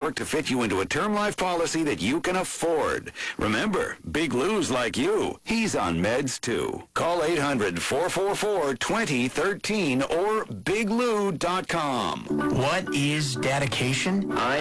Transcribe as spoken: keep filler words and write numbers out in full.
work to fit you into a term life policy that you can afford. Remember, Big Lou's like you. He's on meds too. Call eight hundred, four four four, two zero one three or big lou dot com. What is dedication? I